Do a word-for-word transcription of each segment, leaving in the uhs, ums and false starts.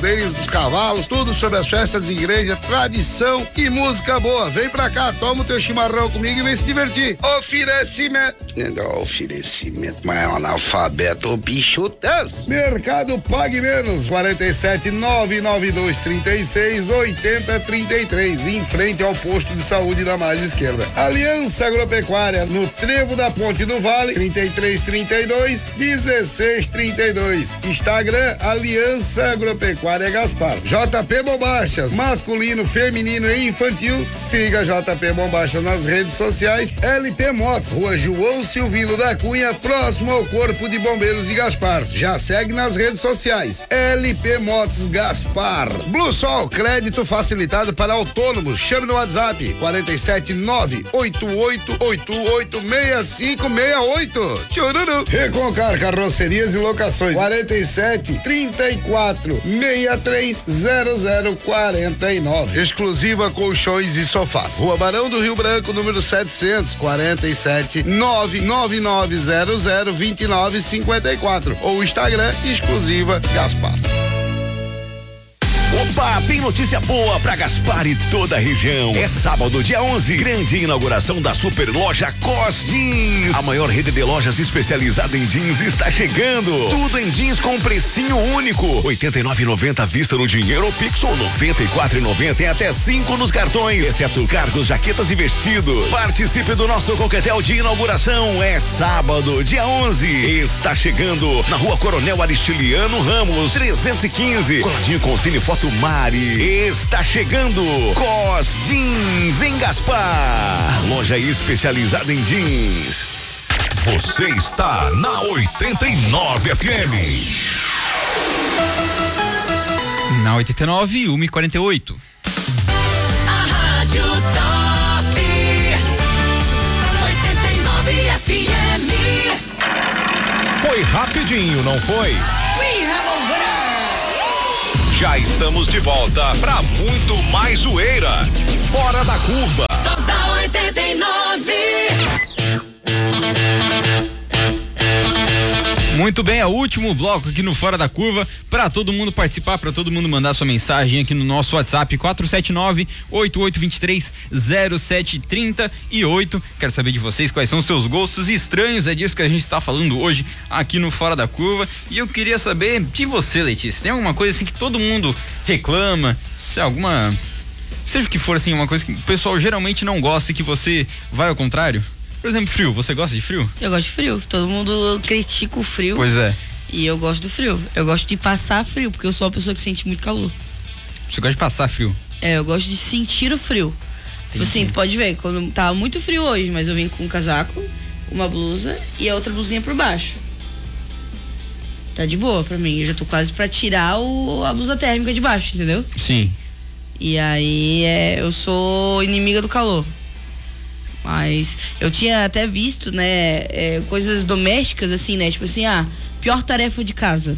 rodeios dos cavalos, tudo sobre as festas de igreja, tradição e música boa. Vem pra cá, toma o teu chimarrão comigo e vem se divertir. Oferecimento. Não, oferecimento, mas é um analfabeto, o bicho Deus. Mercado Pague Menos, quarenta e sete, nove nove dois, trinta e seis, oitenta, trinta e três, em frente ao posto de saúde da margem esquerda. Aliança Agropecuária, no Trevo da Ponte do Vale, trinta e três, trinta e dois, dezesseis, trinta e dois. Instagram, Aliança Agropecuária Gaspar. J P Bombachas, masculino, feminino e infantil, siga J P Bombachas nas redes sociais. L P Motos, Rua João Silvino da Cunha, próximo ao Corpo de Bombeiros de Gaspar. Já segue nas redes sociais. L P Motos Gaspar. Blue Sol, crédito facilitado para autônomos. Chame no WhatsApp quarenta e sete, nove oito oito oito oito, seis cinco seis oito. Chururu. Reconcar Carrocerias e Locações, quarenta e sete, trinta e quatro, sessenta e três, zero zero quarenta e nove. Exclusiva Colchões e Sofás. Rua Barão do Rio Branco, número setecentos, quarenta e sete, nove nove nove zero zero dois nove cinco quatro. Ou Instagram, Exclusiva Gaspar. Opa, tem notícia boa pra Gaspar e toda a região. É sábado, dia onze, grande inauguração da super loja Cos Jeans. A maior rede de lojas especializada em jeans está chegando. Tudo em jeans com precinho único. oitenta e nove e noventa à vista no dinheiro ou Pix, ou noventa e quatro e noventa em até cinco nos cartões, exceto cargos, jaquetas e vestidos. Participe do nosso coquetel de inauguração. É sábado, dia onze. Está chegando na Rua Coronel Aristiliano Ramos, trezentos e quinze. Coladinho com Cine Foto Mari. Está chegando Cos Jeans em Gaspar, a loja especializada em jeans. Você está na oitenta e nove F M. Na oitenta e nove, uma e quarenta e oito. A Rádio Top oitenta e nove F M. Foi rapidinho, não foi? We have a winner. Já estamos de volta para muito mais zoeira. Fora da curva. Só da oitenta e nove. Muito bem, é o último bloco aqui no Fora da Curva, para todo mundo participar, para todo mundo mandar sua mensagem aqui no nosso WhatsApp quatro sete nove, oito oito dois três, zero sete três oito. Quero saber de vocês quais são seus gostos estranhos, é disso que a gente está falando hoje aqui no Fora da Curva. E eu queria saber de você, Letícia, tem alguma coisa assim que todo mundo reclama, se alguma, seja o que for assim, uma coisa que o pessoal geralmente não gosta e que você vai ao contrário? Por exemplo, frio. Você gosta de frio? Eu gosto de frio. Todo mundo critica o frio. Pois é. E eu gosto do frio. Eu gosto de passar frio, porque eu sou uma pessoa que sente muito calor. Você gosta de passar frio? É, eu gosto de sentir o frio. Tipo assim, pode ver, quando tava muito frio hoje, mas eu vim com um casaco, uma blusa e a outra blusinha por baixo. Tá de boa pra mim. Eu já tô quase pra tirar o, a blusa térmica de baixo, entendeu? Sim. E aí, é, eu sou inimiga do calor. Mas eu tinha até visto, né, é, coisas domésticas assim, né, tipo assim, ah, pior tarefa de casa.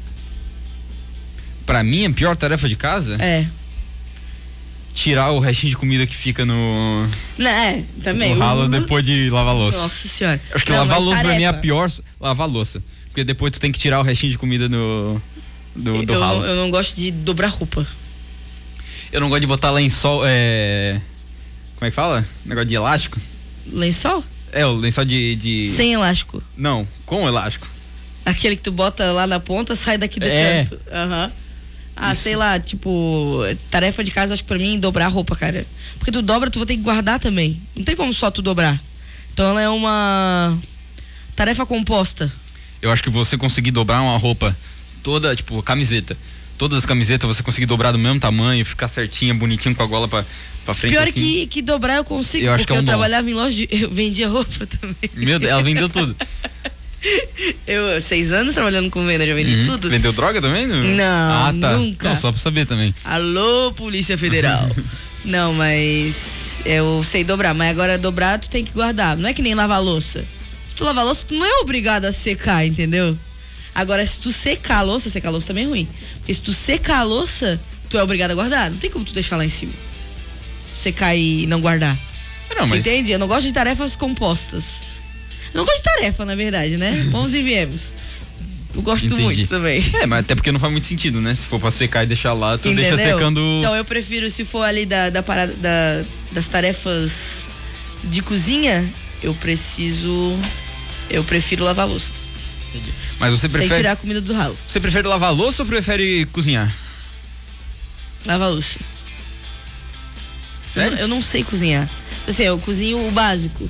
Pra mim, a pior tarefa de casa? É. Tirar o restinho de comida que fica no... Não, é, também. No ralo depois de lavar louça. Nossa senhora. Acho que não, lavar louça pra mim é a tarefa. pior, lavar louça. Porque depois tu tem que tirar o restinho de comida no, do, do eu, ralo. não, eu não gosto de dobrar roupa. Eu não gosto de botar lençol, é... Como é que fala? Negócio de elástico? Lençol? É, o lençol de... de... Sem elástico. Não, com elástico. Aquele que tu bota lá na ponta, sai daqui do É. canto. Aham. Uhum. Ah, Isso. sei lá, tipo, tarefa de casa, acho que pra mim, dobrar a roupa, cara. Porque tu dobra, tu vai ter que guardar também. Não tem como só tu dobrar. Então ela é uma tarefa composta. Eu acho que você conseguir dobrar uma roupa toda, tipo, camiseta. Todas as camisetas você conseguir dobrar do mesmo tamanho, ficar certinha, bonitinho com a gola pra, pra frente. Pior assim. que, que dobrar eu consigo, Eu acho porque que é um eu dom. trabalhava em loja, de, eu vendia roupa também. Meu Deus, ela vendeu tudo. Eu, seis anos trabalhando com venda, já vendi Uhum. tudo. Vendeu droga também? Não, ah, tá. nunca. Não, só pra saber também. Alô, Polícia Federal. Não, mas eu sei dobrar, mas agora dobrar tu tem que guardar. Não é que nem lavar louça. Se tu lavar louça, tu não é obrigado a secar, entendeu? Agora, se tu secar a louça, secar a louça também é ruim. Porque se tu secar a louça, tu é obrigado a guardar. Não tem como tu deixar lá em cima. Secar e não guardar. Não, mas... Entende? Eu não gosto de tarefas compostas. Não gosto de tarefa, na verdade, né? Vamos e viemos. Eu gosto Entendi. muito também. É, mas até porque não faz muito sentido, né? Se for pra secar e deixar lá, tu Entendeu? deixa secando. Então eu prefiro, se for ali da, da parada, da, das tarefas de cozinha, eu preciso. Eu prefiro lavar a louça. Mas você Sem prefere. tirar a comida do ralo. Você prefere lavar a louça ou prefere cozinhar? Lavar a louça. Eu, Sério? não- eu não sei cozinhar. Assim, eu cozinho o básico.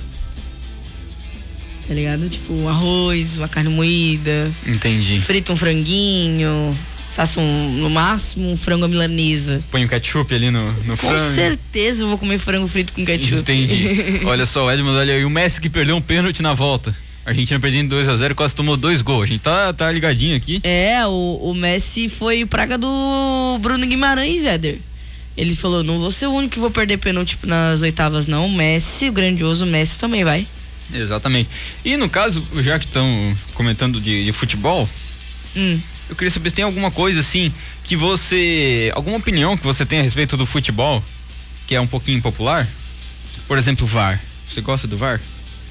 Tá ligado? Tipo, um arroz, uma carne moída, Entendi. frito um franguinho, faço um, no máximo um frango à milanesa. Põe o ketchup ali no, no Com frango. certeza eu vou comer frango frito com ketchup. Entendi. Olha só, o Edmund, olha aí, o Messi que perdeu um pênalti na volta. A Argentina perdendo dois a zero, quase tomou dois gols. A gente tá, tá ligadinho aqui. É, o, o Messi foi praga do Bruno Guimarães, Éder. Ele falou, não vou ser o único que vou perder pênalti nas oitavas, não. O Messi, o grandioso Messi também vai. Exatamente. E no caso, já que estão comentando de, de futebol, Hum. eu queria saber se tem alguma coisa assim que você. Alguma opinião que você tem a respeito do futebol que é um pouquinho impopular? Por exemplo, o V A R. Você gosta do V A R?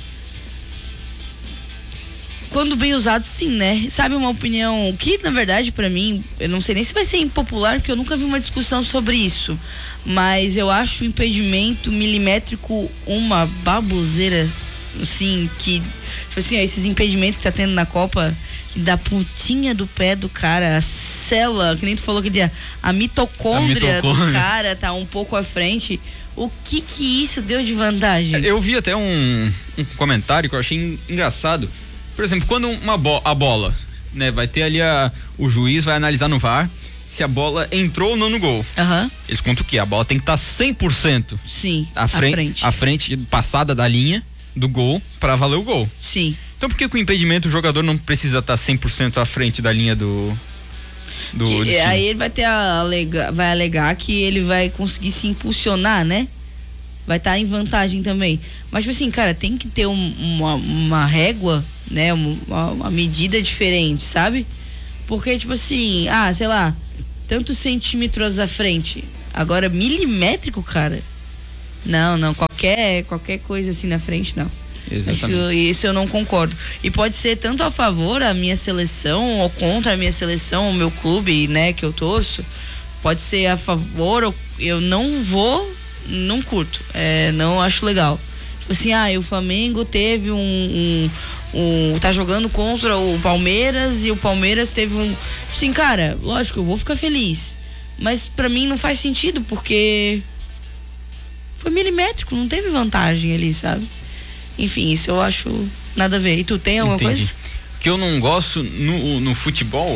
Quando bem usado, sim, né? Sabe uma opinião que, na verdade, pra mim, eu não sei nem se vai ser impopular, porque eu nunca vi uma discussão sobre isso. Mas eu acho o impedimento milimétrico uma baboseira, assim, que... Tipo assim, ó, esses impedimentos que tá tendo na Copa, da pontinha do pé do cara, a célula, que nem tu falou que dia, a mitocôndria, A mitocôndria. do cara tá um pouco à frente. O que que isso deu de vantagem? Eu vi até um, um comentário que eu achei en- engraçado. Por exemplo, quando uma bo- a bola, né, vai ter ali a, o juiz vai analisar no V A R se a bola entrou ou não no gol. Aham, Eles contam o quê? A bola tem que estar cem por cento sim, à frente, à frente, passada da linha do gol pra valer o gol. Sim. Então por que com o impedimento o jogador não precisa estar cem por cento à frente da linha do do, Que- do time? aí ele vai ter a alega, vai alegar que ele vai conseguir se impulsionar, né? Vai estar em vantagem também. Mas, tipo assim, cara, tem que ter um- uma, uma régua, né? Uma, uma medida diferente, sabe? Porque, tipo assim, ah, sei lá, tantos centímetros à frente. Agora, milimétrico, cara. Não, não, qualquer, qualquer coisa assim na frente, não. Exatamente. Isso, isso eu não concordo. E pode ser tanto a favor a minha seleção ou contra a minha seleção, o meu clube, né, que eu torço. Pode ser a favor, ou eu não vou, não curto. É, não acho legal. Tipo assim, ah, o Flamengo teve um, um, um. Tá jogando contra o Palmeiras e o Palmeiras teve um. Assim, cara, lógico, eu vou ficar feliz. Mas pra mim não faz sentido, porque. Foi milimétrico, não teve vantagem ali, sabe? Enfim, isso eu acho nada a ver. E tu tem alguma Entendi. coisa? O que eu não gosto no, no futebol.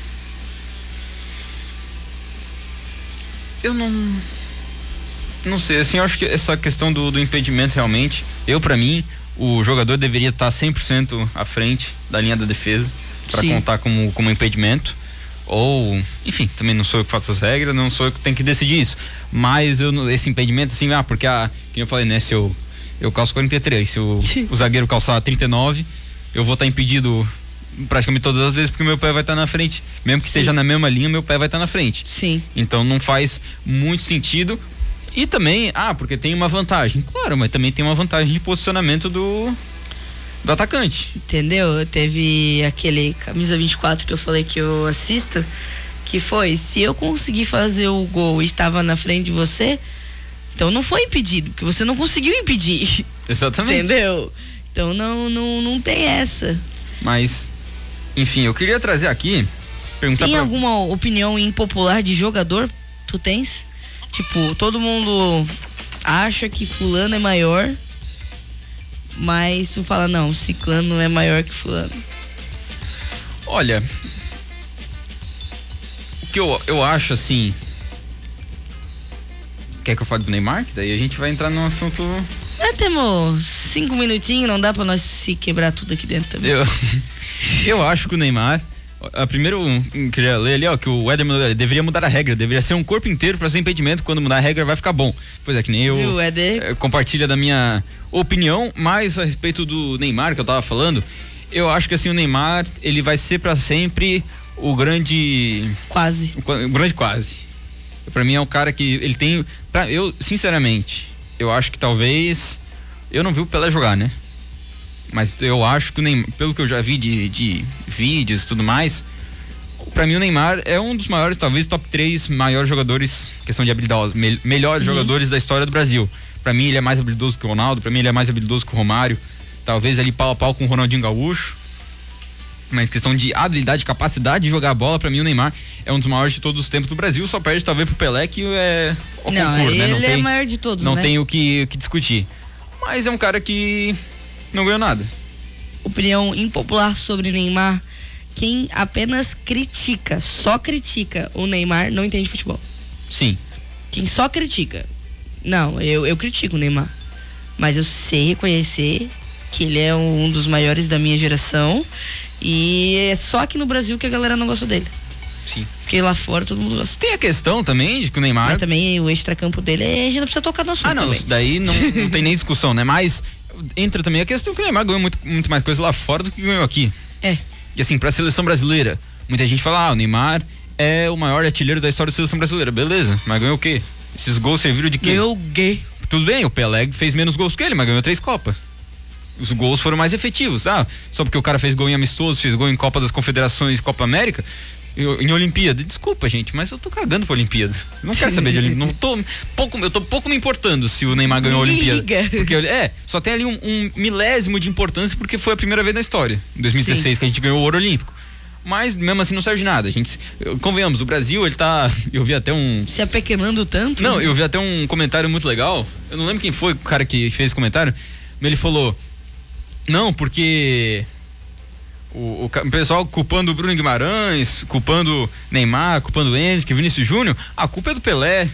Eu não. Não sei, assim, eu acho que essa questão do, do impedimento realmente. Eu, pra mim, o jogador deveria estar cem por cento à frente da linha da defesa pra Sim. contar como, como impedimento. Ou, enfim, também não sou eu que faço as regras, não sou eu que tenho que decidir isso. Mas eu, não- esse impedimento, assim, ah, porque a. Como eu falei, né? Se eu, eu calço quarenta e três, se o, o zagueiro calçar trinta e nove, eu vou estar impedido praticamente todas as vezes porque meu pé vai estar na frente. Mesmo que Sim. esteja na mesma linha, meu pé vai estar na frente. Sim. Então não faz muito sentido. E também, ah, porque tem uma vantagem. Claro, mas também tem uma vantagem de posicionamento do, do atacante. Entendeu? Teve aquele camisa vinte e quatro que eu falei que eu assisto, que foi, se eu conseguir fazer o gol e estava na frente de você, então não foi impedido, porque você não conseguiu impedir. Exatamente. Entendeu? Então não, não, não tem essa. Mas, enfim, eu queria trazer aqui, perguntar Tem pra... alguma opinião impopular de jogador? Tu tens? Tipo, todo mundo acha que fulano é maior, mas tu fala, não, ciclano é maior que fulano. Olha, o que eu, eu acho assim. Quer que eu fale do Neymar? Que daí a gente vai entrar num assunto. É, temos cinco minutinhos, não dá pra nós se quebrar tudo aqui dentro também. Eu, eu acho que o Neymar. A primeiro, eu queria ler ali, ó, que o Éder deveria mudar a regra, deveria ser um corpo inteiro para ser impedimento, quando mudar a regra vai ficar bom. Pois é, que nem eu Viu, Éder? eh, compartilha da minha opinião, mas a respeito do Neymar que eu tava falando, eu acho que assim, o Neymar, ele vai ser para sempre o grande, Quase. o, qua- o grande quase. Pra mim é um cara que ele tem, pra, eu, sinceramente, eu acho que talvez, eu não vi o Pelé jogar, né? Mas eu acho que o Neymar, pelo que eu já vi de, de vídeos e tudo mais, pra mim o Neymar é um dos maiores, talvez top três maiores jogadores, questão de habilidade, me, melhores uhum. jogadores da história do Brasil. Pra mim ele é mais habilidoso que o Ronaldo, pra mim ele é mais habilidoso que o Romário, talvez ali pau a pau com o Ronaldinho Gaúcho. Mas questão de habilidade, capacidade de jogar bola, pra mim o Neymar é um dos maiores de todos os tempos do Brasil, só perde talvez pro Pelé, que é o não, concurso, ele né? Não é tem, o maior de todos, Não né? tem o que, que discutir. Mas é um cara que não ganhou nada. Opinião impopular sobre Neymar: quem apenas critica, só critica o Neymar, não entende futebol. Sim. Quem só critica. Não, eu, eu critico o Neymar, mas eu sei reconhecer que ele é um dos maiores da minha geração. E é só aqui no Brasil que a galera não gosta dele. Sim. Porque lá fora todo mundo gosta. Tem a questão também de que o Neymar... Mas também o extracampo dele, a gente não precisa tocar no assunto. Ah, não, também. isso daí não, não tem nem discussão, né? Mas entra também a questão que o Neymar ganhou muito, muito mais coisa lá fora do que ganhou aqui. É. E assim, pra seleção brasileira, muita gente fala, ah, o Neymar é o maior artilheiro da história da seleção brasileira. Beleza, mas ganhou o quê? Esses gols serviram de quê? Ganhou o gay. Tudo bem, o Pelé fez menos gols que ele, mas ganhou três Copas. Os gols foram mais efetivos, ah, só porque o cara fez gol em amistoso, fez gol em Copa das Confederações, Copa América, eu, em Olimpíada. Desculpa, gente, mas eu tô cagando pra Olimpíada. Não quero saber de Olimpíada. Não tô pouco, eu tô pouco me importando se o Neymar ganhou a Olimpíada. Liga. Porque é, só tem ali um, um milésimo de importância porque foi a primeira vez na história, em dois mil e dezesseis, sim, que a gente ganhou o ouro olímpico. Mas mesmo assim não serve de nada. A gente, convenhamos, o Brasil, ele tá, eu vi até um... Se apequenando tanto? Não, eu vi até um comentário muito legal. Eu não lembro quem foi o cara que fez esse comentário, mas ele falou: não, porque o, o, o pessoal culpando o Bruno Guimarães, culpando Neymar, culpando o Henrique, Vinícius Júnior, a culpa é do Pelé,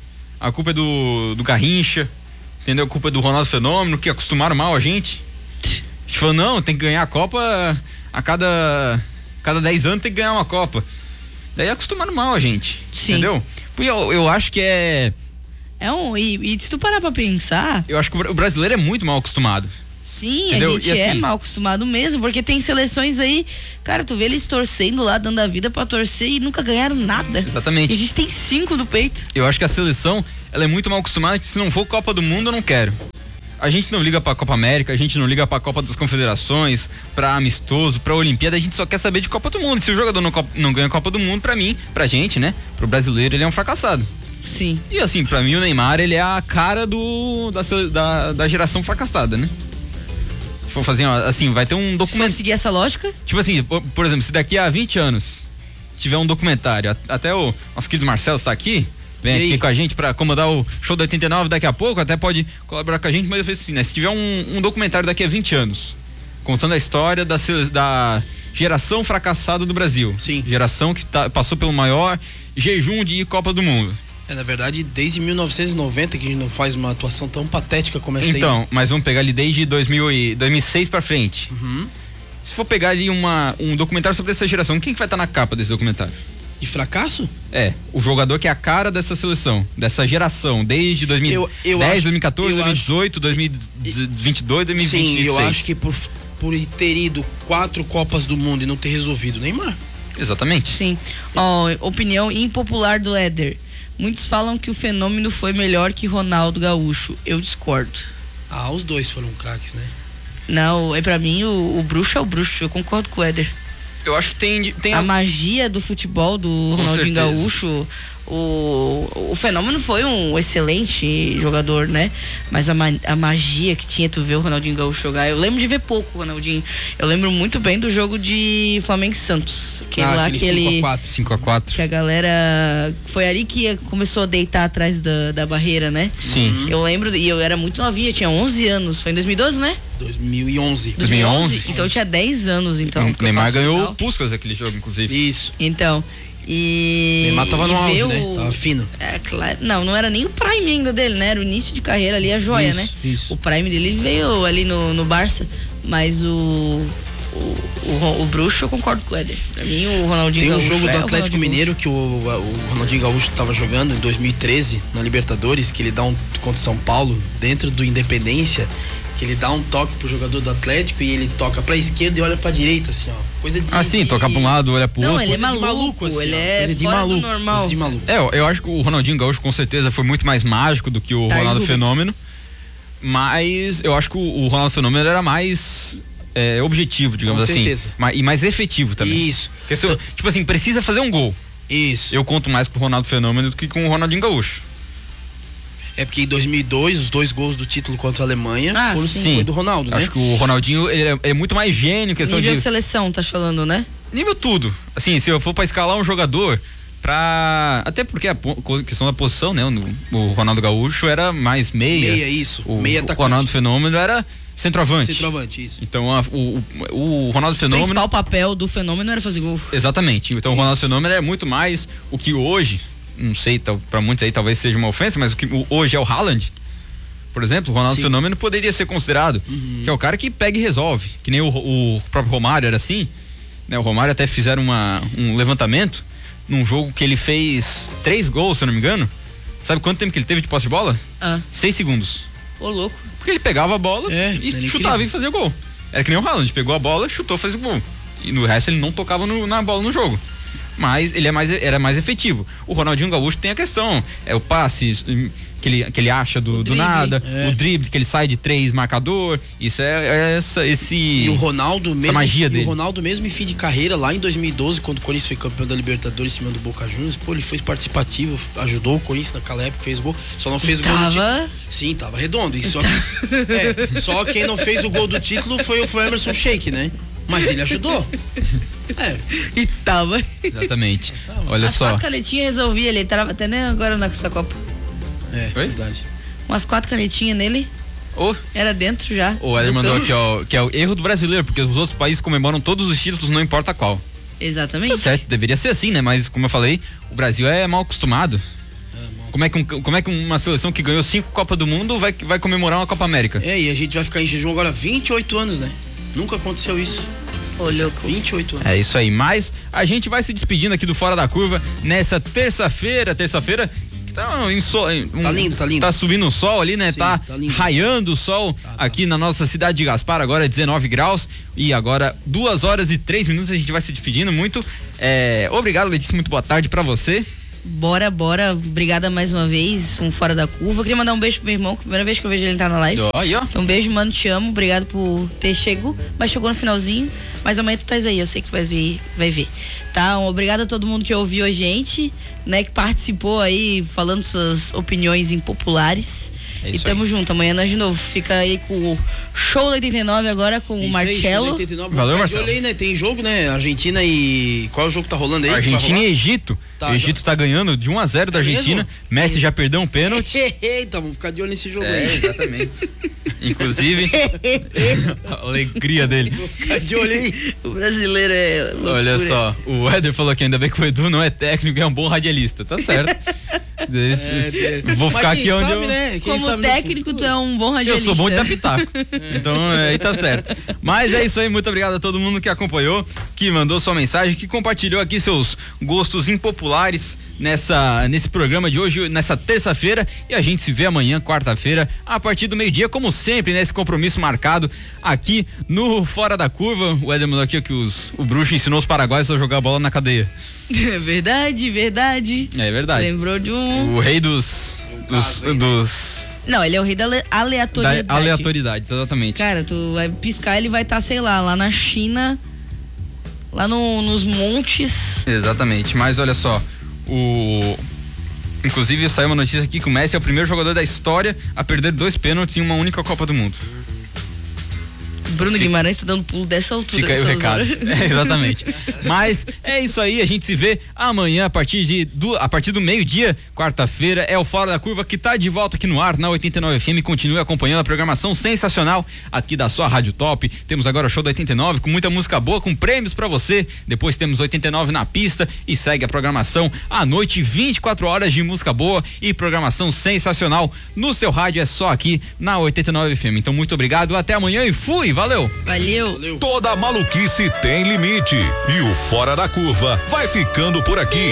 a culpa é do, do Garrincha, entendeu? A culpa é do Ronaldo Fenômeno, que acostumaram mal a gente. A gente falou, não, tem que ganhar a Copa a cada, cada dez anos, tem que ganhar uma Copa. Daí acostumaram mal a gente, sim, entendeu? Porque eu, eu acho que é... É um, e, e se tu parar pra pensar... Eu acho que o brasileiro é muito mal acostumado. Sim, entendeu? A gente assim, é mal acostumado mesmo, porque tem seleções aí, cara, tu vê eles torcendo lá, dando a vida pra torcer e nunca ganharam nada. Exatamente. E a gente tem cinco no peito. Eu acho que a seleção, ela é muito mal acostumada, que se não for Copa do Mundo, eu não quero. A gente não liga pra Copa América, a gente não liga pra Copa das Confederações, pra amistoso, pra Olimpíada, a gente só quer saber de Copa do Mundo. Se o jogador não, não ganha Copa do Mundo, pra mim, pra gente, né, pro brasileiro, ele é um fracassado. Sim. E assim, pra mim o Neymar, ele é a cara do da, da, da geração fracassada, né? For fazer, assim, vai ter um documento. Se for seguir essa lógica? Tipo assim, por, por exemplo, se daqui a vinte anos tiver um documentário, até o nosso querido Marcelo está aqui, vem aqui com a gente pra comandar o show do oitenta e nove daqui a pouco, até pode colaborar com a gente, mas eu penso assim, né? Se tiver um, um documentário daqui a vinte anos, contando a história da, da geração fracassada do Brasil. Sim. Geração que tá, passou pelo maior jejum de Copa do Mundo. É, na verdade, desde mil novecentos e noventa que a gente não faz uma atuação tão patética como essa. Então, aí. mas vamos pegar ali desde dois mil e, dois mil e seis pra frente. Uhum. Se for pegar ali uma, um documentário sobre essa geração, quem que vai estar na capa desse documentário? De fracasso? É, o jogador que é a cara dessa seleção, dessa geração, desde dois mil e dez, dois mil e quatorze, dois mil e dezoito, dois mil e vinte e dois, dois mil e vinte e seis. Sim, eu acho que por, por ter ido quatro Copas do Mundo e não ter resolvido, Neymar. Exatamente. Sim. Ó, opinião impopular do Éder. Muitos falam que o Fenômeno foi melhor que Ronaldo Gaúcho. Eu discordo. Ah, os dois foram craques, né? Não, é pra mim o, o bruxo é o bruxo. Eu concordo com o Éder. Eu acho que tem... tem a, a magia do futebol do Com Ronaldinho certeza. Gaúcho, o, o Fenômeno foi um excelente jogador, né? Mas a, ma, a magia que tinha tu ver o Ronaldinho Gaúcho jogar, eu lembro de ver pouco o Ronaldinho. Eu lembro muito bem do jogo de Flamengo e Santos. Aquele ah, lá, aquele aquele cinco a quatro. cinco a quatro. Que a galera... Foi ali que começou a deitar atrás da, da barreira, né? Sim. Uhum. Eu lembro, e eu era muito novinha, tinha onze anos. Foi em dois mil e doze, né? dois mil e onze. dois mil e onze? Então eu tinha dez anos, então. O Neymar ganhou o Puskas aquele jogo, inclusive. Isso. Então, e... Neymar tava no e auge, ver né? o- Tava fino. É, claro. Não, não era nem o prime ainda dele, né? Era o início de carreira ali, a joia, Isso, né? isso. O prime dele veio ali no, no Barça, mas o... O, o, o bruxo eu concordo com o Éder. Pra mim o Ronaldinho Tem um Gaúcho jogo é do o Atlético Ronaldinho Mineiro que o, o Ronaldinho Gaúcho tava jogando em dois mil e treze na Libertadores, que ele dá um contra o São Paulo, dentro do Independência, que ele dá um toque pro jogador do Atlético e ele toca pra esquerda e olha pra direita, assim, ó. Coisa de... Ah, sim, tocar pra um lado, olhar pro Não, outro. ele é coisa de maluco, maluco, assim, ele ó. é Coisa de fora do maluco, normal. coisa de maluco. É, eu, eu acho que o Ronaldinho Gaúcho com certeza foi muito mais mágico do que o Tá, Ronaldo Rubens. Fenômeno. mas eu acho que o, o Ronaldo Fenômeno era mais é, objetivo, digamos Com assim. certeza. Mas, e mais efetivo também. Isso. Porque se eu, tipo assim, precisa fazer um gol. Isso. Eu conto mais com o Ronaldo Fenômeno do que com o Ronaldinho Gaúcho. É porque em dois mil e dois, os dois gols do título contra a Alemanha Ah, foram sim. foi do Ronaldo, né? Acho que o Ronaldinho ele é, é muito mais gênio, questão Nível de seleção, tá falando, né? nível tudo. Assim, se eu for pra escalar um jogador pra... Até porque a po- questão da posição, né? O, o Ronaldo Gaúcho era mais meia. Meia, isso. O, Meia o atacante. Ronaldo Fenômeno era centroavante. Centroavante, isso. Então a- o, o, o Ronaldo O Fenômeno... principal papel do Fenômeno era fazer gol. Exatamente. Então o Ronaldo Fenômeno é muito mais o que hoje, não sei, tal, pra muitos aí talvez seja uma ofensa, mas o que o- hoje é o Haaland. Por exemplo, o Ronaldo Sim. Fenômeno poderia ser considerado, Uhum. que é o cara que pega e resolve. Que nem o, o próprio Romário era assim. Né? O Romário até fizeram uma, um levantamento num jogo que ele fez três gols, se eu não me engano. Sabe quanto tempo que ele teve de posse de bola? Ah, Seis segundos. ô louco. Porque ele pegava a bola É, e era chutava incrível. e fazia gol. Era que nem o Haaland, pegou a bola, chutou, fazia gol. E no resto ele não tocava no- na bola no jogo. Mas ele é mais, era mais efetivo. O Ronaldinho Gaúcho tem a questão, é o passe hum, que ele, que ele acha do, do drible, nada, é. o drible que ele sai de três marcador, isso é, é essa, esse... E o Ronaldo mesmo, magia e dele. o Ronaldo mesmo em fim de carreira, lá em dois mil e doze, quando o Corinthians foi campeão da Libertadores em cima do Boca Juniors, pô, ele foi participativo, ajudou o Corinthians naquela época, fez gol, só não fez o gol do título. Tava. Sim, tava redondo. E só, é, só quem não fez o gol do título foi o foi o Emerson Sheik, né? Mas ele ajudou. É, E tava. Exatamente. Olha As só. quatro canetinhas resolvia, ele tava até nem agora nessa Copa. é, Oi? verdade. Umas quatro canetinhas nele, Ô, era dentro já. o Éder do mandou campo. aqui, ó, que é o erro do brasileiro, porque os outros países comemoram todos os títulos, não importa qual. Tá Exatamente. certo, deveria ser assim, né? Mas como eu falei, o Brasil é mal acostumado. Como é que, um- como é que uma seleção que ganhou cinco Copas do Mundo vai, vai comemorar uma Copa América? É, e a gente vai ficar em jejum agora vinte e oito anos, né? Nunca aconteceu isso. Ô, louco. vinte e oito anos. É isso aí, mas a gente vai se despedindo aqui do Fora da Curva nessa terça-feira, terça-feira que tá em sol, um- Tá lindo, tá lindo. Tá subindo o sol ali, né? Sim, tá tá lindo. raiando o sol tá. aqui na nossa cidade de Gaspar, agora é dezenove graus e agora duas horas e três minutos a gente vai se despedindo muito. É, obrigado, Letícia, muito boa tarde pra você. Bora, bora. Obrigada mais uma vez. Um Fora da Curva. Queria mandar um beijo pro meu irmão, que é a primeira vez que eu vejo ele entrar na live. Aí, ó. Então, um beijo, mano. Te amo. Obrigado por ter chego. Mas chegou no finalzinho. Mas amanhã tu tá aí. Eu sei que tu vai ver. Vai ver. Tá? Um obrigado a todo mundo que ouviu a gente, né? Que participou aí, falando suas opiniões impopulares. É e isso tamo junto. Amanhã nós de novo. Fica aí com o show da oitenta e nove agora com o Isso aí, Marcelo. oitenta e nove. Valeu, Mas Marcelo. olha aí, né? Tem jogo, né? Argentina e. Qual é o jogo que tá rolando aí? que vai Argentina rolar? e Egito. Tá, o Egito tá ganhando de um a zero da É Argentina. mesmo? Messi já perdeu um pênalti. Eita, vamos ficar de olho nesse jogo É, aí. exatamente. Inclusive, a alegria dele. Ficar de olho aí. O brasileiro é loucura. Olha só, o Éder falou que ainda bem que o Edu não é técnico e é um bom radialista. Tá certo. Esse- É, é. Vou Mas ficar quem aqui onde sabe, eu... né? Quem Como sabe no técnico, tu é um bom Eu radialista. sou bom de dar pitaco. Então, é, aí tá certo. Mas é isso aí, muito obrigado a todo mundo que acompanhou, que mandou sua mensagem, que compartilhou aqui seus gostos impopulares nessa, nesse programa de hoje, nessa terça-feira. E a gente se vê amanhã, quarta-feira, a partir do meio-dia, como sempre, nesse compromisso marcado aqui no Fora da Curva. O Éder mandou aqui que os, o bruxo ensinou os paraguaios a jogar bola na cadeia. É verdade, verdade. É verdade. Lembrou de um. O rei dos. dos, dos Não, ele é o rei da ale- da aleatoriedade. aleatoriedade, exatamente. Cara, tu vai piscar, ele vai estar, sei lá, lá na China, lá no- nos montes. Exatamente, mas olha só, o inclusive saiu uma notícia aqui que o Messi é o primeiro jogador da história a perder dois pênaltis em uma única Copa do Mundo. Bruno Fica- Guimarães tá dando pulo dessa altura. Fica aí o dessas recado. horas. É, exatamente. Mas é isso aí, a gente se vê amanhã a partir de do, a partir do meio-dia, quarta-feira, é o Fora da Curva que tá de volta aqui no ar na oitenta e nove F M. Continue acompanhando a programação sensacional aqui da sua Rádio Top. Temos agora o show da oitenta e nove com muita música boa, com prêmios pra você. Depois temos oitenta e nove na pista e segue a programação à noite, vinte e quatro horas de música boa e programação sensacional no seu rádio, é só aqui na oitenta e nove F M. Então muito obrigado, até amanhã e fui, valeu. Valeu. Toda maluquice tem limite e o Fora da Curva vai ficando por aqui.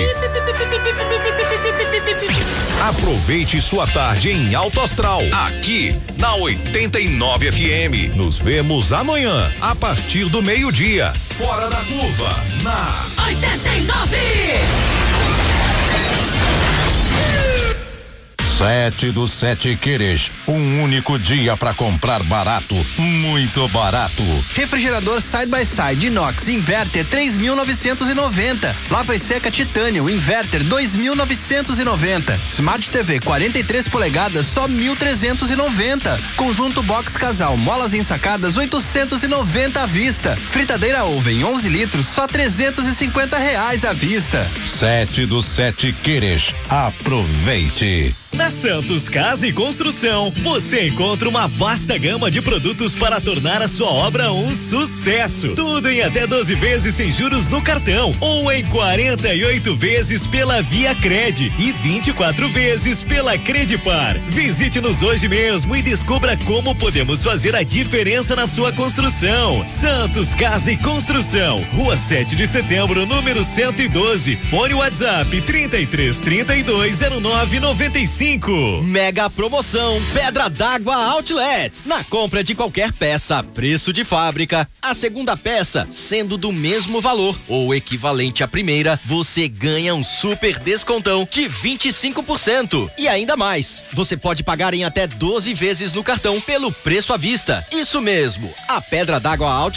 Aproveite sua tarde em alto astral. Aqui na oitenta e nove F M. Nos vemos amanhã a partir do meio-dia. Fora da Curva na oitenta e nove. Sete dos sete Queres, um único dia para comprar barato, muito barato. Refrigerador Side by Side inox inverter três mil novecentos e noventa. Lava e seca Titanium inverter dois mil novecentos e noventa. Smart T V quarenta e três polegadas só mil trezentos e noventa. Conjunto box casal molas ensacadas oitocentos e noventa à vista. Fritadeira Oven onze litros só trezentos e cinquenta reais à vista. Sete dos sete Queres, aproveite. Na Santos Casa e Construção, você encontra uma vasta gama de produtos para tornar a sua obra um sucesso. Tudo em até doze vezes sem juros no cartão ou em quarenta e oito vezes pela Via Cred e vinte e quatro vezes pela Credipar. Visite-nos hoje mesmo e descubra como podemos fazer a diferença na sua construção. Santos Casa e Construção, Rua sete de Setembro, número cento e doze. Fone WhatsApp trinta e três, trinta e dois, zero nove, noventa e cinco. Mega promoção Pedra d'Água Outlet. Na compra de qualquer peça a preço de fábrica, a segunda peça sendo do mesmo valor ou equivalente à primeira, você ganha um super descontão de vinte e cinco por cento. E ainda mais, você pode pagar em até doze vezes no cartão pelo preço à vista. Isso mesmo, a Pedra d'Água Outlet